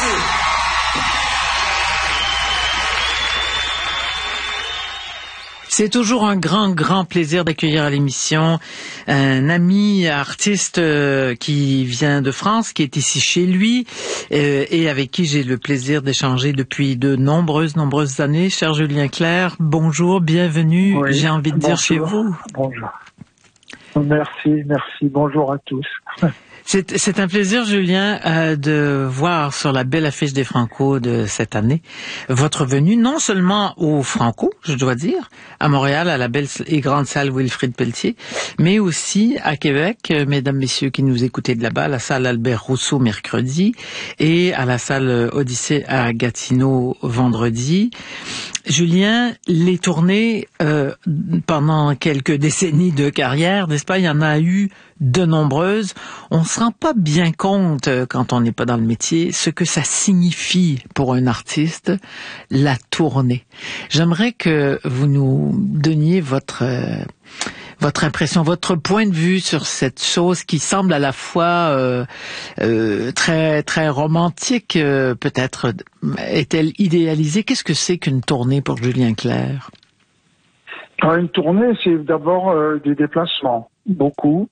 C'est toujours un grand plaisir d'accueillir à l'émission un ami artiste qui vient de France, qui est ici chez lui et avec qui j'ai le plaisir d'échanger depuis de nombreuses années. Cher Julien Clerc, bonjour, bienvenue, oui, j'ai envie de dire chez vous. Bonjour. Merci, bonjour à tous. C'est un plaisir, Julien, de voir sur la belle affiche des Franco de cette année votre venue, non seulement au Franco, je dois dire, à Montréal, à la belle et grande salle Wilfrid Pelletier, mais aussi à Québec, mesdames, messieurs qui nous écoutez de là-bas, à la salle Albert Rousseau mercredi et à la salle Odyssée à Gatineau vendredi. Julien, les tournées pendant quelques décennies de carrière, n'est-ce pas, il y en a eu de nombreuses. On se rend pas bien compte, quand on n'est pas dans le métier, ce que ça signifie pour un artiste, la tournée. J'aimerais que vous nous donniez votre impression, votre point de vue sur cette chose qui semble à la fois très romantique, peut-être est-elle idéalisée. Qu'est-ce que c'est qu'une tournée pour Julien Clerc? Alors, une tournée, c'est d'abord des déplacements, beaucoup,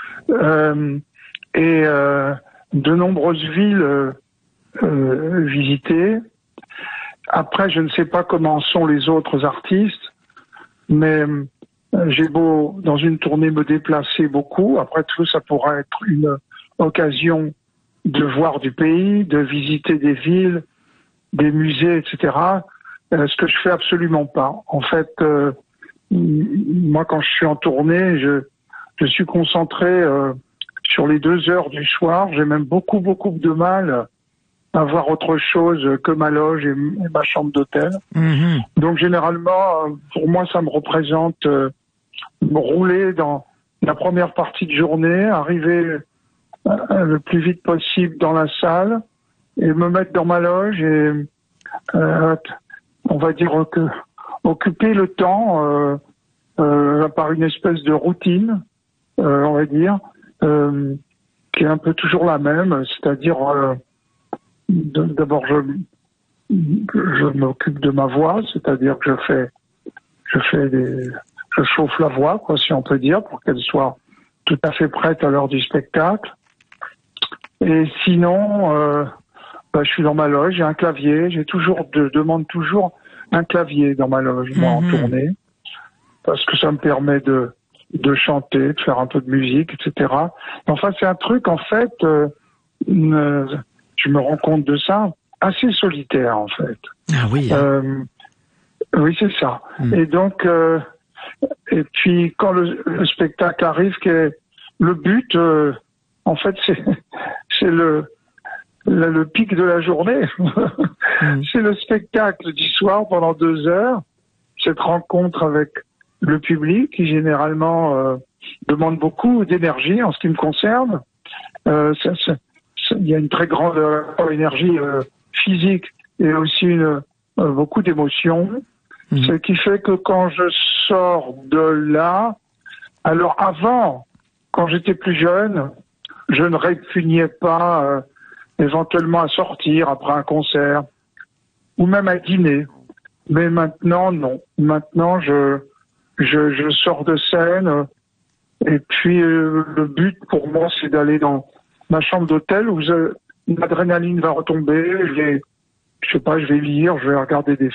et de nombreuses villes visitées. Après, je ne sais pas comment sont les autres artistes, mais j'ai beau, dans une tournée, me déplacer beaucoup. Après tout, ça pourra être une occasion de voir du pays, de visiter des villes, des musées, etc. Ce que je fais absolument pas. En fait, moi, quand je suis en tournée, je suis concentré sur les 2 heures du soir. J'ai même beaucoup de mal à voir autre chose que ma loge et ma chambre d'hôtel. Mm-hmm. Donc, généralement, pour moi, ça me représente me rouler dans la première partie de journée, arriver le plus vite possible dans la salle et me mettre dans ma loge et on va dire que occuper le temps par une espèce de routine, on va dire, qui est un peu toujours la même, c'est-à-dire d'abord je m'occupe de ma voix, c'est-à-dire que je chauffe la voix, quoi, si on peut dire, pour qu'elle soit tout à fait prête à l'heure du spectacle. Et sinon, je suis dans ma loge, j'ai un clavier, je demande toujours un clavier dans ma loge, moi, en tournée, parce que ça me permet de chanter, de faire un peu de musique, etc. Enfin, c'est un truc, en fait, je me rends compte de ça, assez solitaire, en fait. Ah oui. Oui, c'est ça. Et donc, et puis quand le spectacle arrive, le but, en fait, c'est le pic de la journée. C'est le spectacle du soir pendant 2 heures, cette rencontre avec le public qui généralement demande beaucoup d'énergie en ce qui me concerne. Il y a une très grande énergie physique et aussi beaucoup d'émotions. Ce qui fait que quand je sors de là, alors avant, quand j'étais plus jeune, je ne répugnais pas éventuellement à sortir après un concert ou même à dîner. Mais maintenant, non. Maintenant, je sors de scène et puis le but pour moi, c'est d'aller dans ma chambre d'hôtel où l'adrénaline va retomber. Je vais lire, je vais regarder des